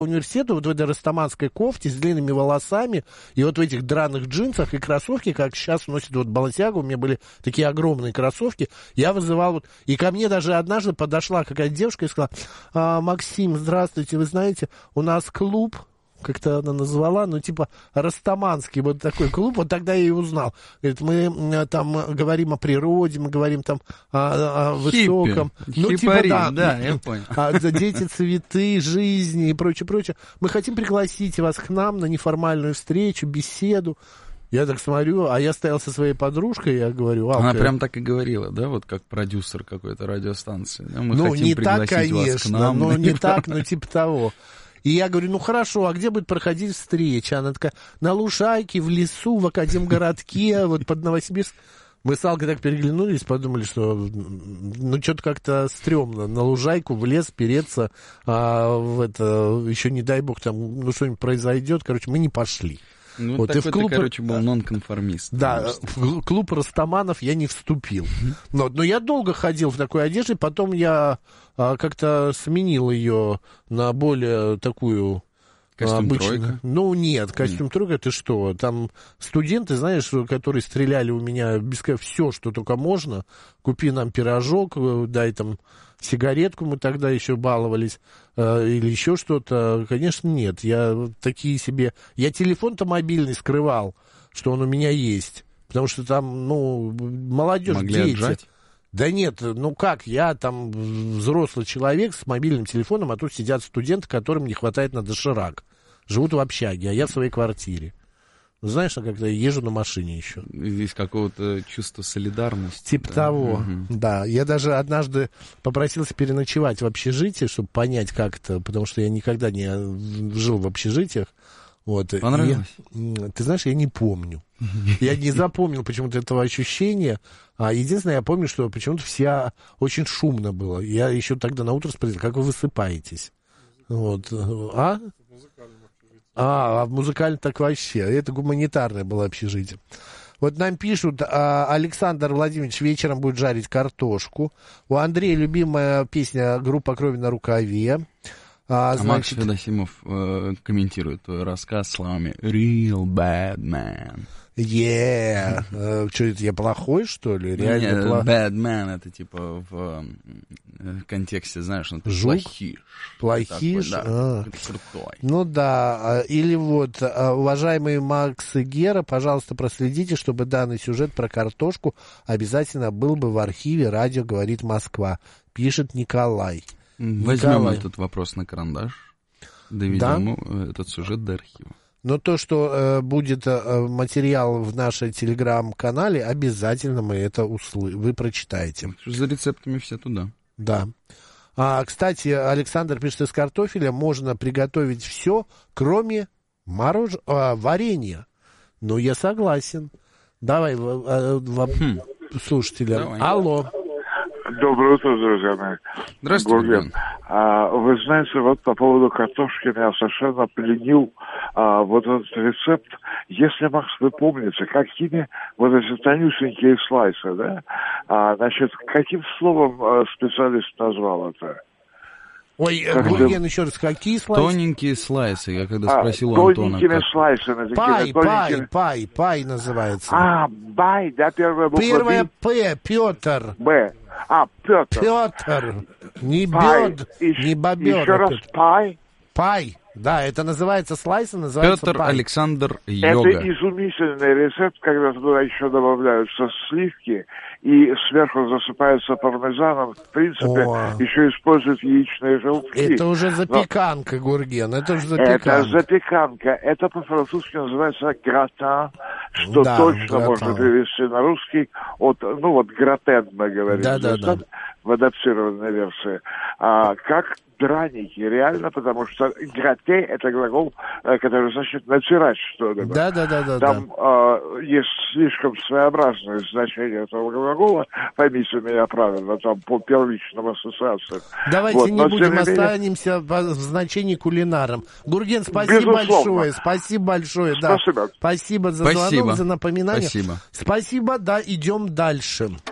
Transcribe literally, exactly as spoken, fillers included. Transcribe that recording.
университету вот в этой растаманской кофте с длинными волосами и вот в этих драных джинсах и кроссовки, как сейчас носит вот Балансиага, у меня были такие огромные кроссовки, я вызывал вот, и ко мне даже однажды подошла какая-то девушка и сказала: а, Максим, здравствуйте, вы знаете, у нас клуб, как-то она назвала, ну, типа, растаманский вот такой клуб, вот тогда я и узнал. Говорит, мы там говорим о природе, мы говорим там о, о высоком. Хиппи. Ну, Хиппари, типа, да, да, я понял. А, дети, цветы, жизни и прочее, прочее. Мы хотим пригласить вас к нам на неформальную встречу, беседу. Я так смотрю, а я стоял со своей подружкой, я говорю... Она прям так и говорила, да, вот как продюсер какой-то радиостанции. Да? Мы ну, хотим не пригласить так, конечно, вас к нам. ну, не так, но типа того. И я говорю, ну хорошо, а где будет проходить встреча? Она такая, на лужайке, в лесу, в Академгородке, вот под Новосибирск. Мы с Алкой так переглянулись, подумали, что ну что-то как-то стрёмно. На лужайку, в лес переться, а в это, еще не дай бог, там ну, что-нибудь произойдет. Короче, мы не пошли. Ну, вот, такой, и в клуб... ты, короче, был нонконформист. Да, в клуб растаманов я не вступил. Но, но я долго ходил в такой одежде, потом я а, как-то сменил ее на более такую... Костюм обычно. тройка? Ну, нет, костюм mm. тройка, ты что? Там студенты, знаешь, которые стреляли у меня без все, что только можно. Купи нам пирожок, дай там сигаретку, мы тогда еще баловались, э, или еще что-то. Конечно, нет. Я такие себе... Я телефон-то мобильный скрывал, что он у меня есть. Потому что там, ну, молодежь, могли дети... отжать? Да нет, ну как, я там взрослый человек с мобильным телефоном, а тут сидят студенты, которым не хватает на доширак. Живут в общаге, а я в своей квартире. Ну, знаешь, я как-то езжу на машине еще. Из какого-то чувства солидарности. Типа да. того, угу. Да. Я даже однажды попросился переночевать в общежитии, чтобы понять, как это, потому что я никогда не жил в общежитиях. Вот. Понравилось? Я, ты знаешь, я не помню. Я не запомнил почему-то этого ощущения. А единственное, я помню, что почему-то все очень шумно было. Я еще тогда на утро спросил, как вы высыпаетесь? Вот. А? А, а в музыкальном так вообще. Это гуманитарное было общежитие. Вот нам пишут, а, Александр Владимирович вечером будет жарить картошку. У Андрея любимая песня группа «Крови на рукаве». А, а значит... Макс Федосимов э, комментирует твой рассказ словами «Real bad man». Yeah. uh, что это, я плохой, что ли? Реально Нет, плохой. Bad man, это типа в э, контексте, знаешь, ну, ты Жук? плохиш. Плохиш? Такой, да, а. крутой. Ну да, или вот, уважаемые Макс и Гера, пожалуйста, проследите, чтобы данный сюжет про картошку обязательно был бы в архиве «Радио говорит Москва», пишет Николай. Возьмем Николай. этот вопрос на карандаш, доведем да? этот сюжет до архива. Но то, что э, будет э, материал в нашем телеграм-канале, обязательно мы это услышим, вы прочитаете. За рецептами все туда. Да. А, кстати, Александр пишет, из картофеля можно приготовить все, кроме морож... а, варенья. Ну, я согласен. Давай, в, в, в, хм. слушателям. Давай. Алло. Доброе утро, друзья мои. Здравствуйте. А, вы знаете, вот по поводу картошки меня совершенно пленил а, вот этот рецепт. Если, Макс, вы помните, какими вот эти тонюсенькие слайсы, да? А, значит, каким словом а, специалист назвал это? Ой, Гурген, еще раз, какие слайсы? Тоненькие слайсы, я когда а, спросил у Антона. Тоненькими как... слайсами. Пай, тоненькими... пай, пай, пай называется. А, бай, да, первая буква. Первая П, Петр. Б. А, Петр. Петр. Не пай. бед, И, не бобер. Еще раз Петр. пай. Пай. Да, это называется слайсы, называется Петр пай. Александр Йога. Это изумительный рецепт, когда туда еще добавляются сливки и сверху засыпается пармезаном. В принципе, О. еще используют яичные желтки. Это уже запеканка, Но... Гурген, это уже запеканка. Это запеканка. Это по-французски называется гратан, что да, точно гратан. можно перевести на русский от, ну вот, гратен, мы говорим. Да, да, да. В адаптированной версии. А, как драники, реально, потому что грате — это глагол, который значит натирать что-либо. Да, да, да, да. Там да. Э, есть слишком своеобразное значение этого глагола, поймите меня правильно, там по первичным ассоциациям. Давайте вот, не будем, менее... останемся в значении кулинаром. Гурген, спасибо Безусловно. большое, спасибо большое. Спасибо. Да. Спасибо за спасибо. звонок, за напоминание. Спасибо. Спасибо, да, идем дальше.